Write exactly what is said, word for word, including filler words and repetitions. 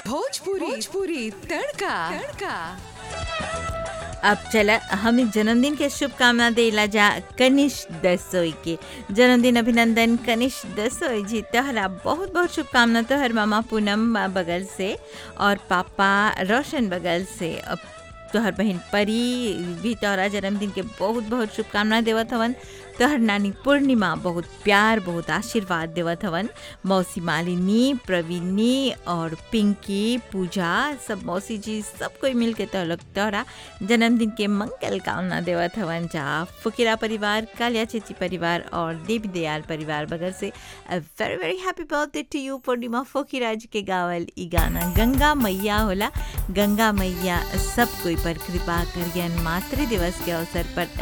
भोजपुरी भोजपुरी तड़का तड़का। अब चला हम जन्मदिन के शुभकामना देला जा कनिष दसोई के जन्मदिन अभिनंदन कनिष दसोई जी तोहरा बहुत बहुत शुभकामना तोहर मामा पूनम बगल से और पापा रोशन बगल से। अब तोहर बहन परी भी तोहरा जन्मदिन के बहुत बहुत शुभकामना देवत हवन। तोहर नानी पूर्णिमा बहुत प्यार बहुत आशीर्वाद देवत हवन। मौसी मालिनी प्रवीणी और पिंकी पूजा सब मौसी जी सब कोई मिल के तोहर तोहरा जन्मदिन के मंगल कामना देवत हवन जा। फुकिरा परिवार कालिया चेची परिवार और देवी दयाल परिवार बगल से very very happy birthday two you पूर्णिमा फुकिरा जी के गावल ई गाना गंगा मैया होला। गंगा मैया सब कोई पर कृपा करियन। मातृ दिवस के अवसर पर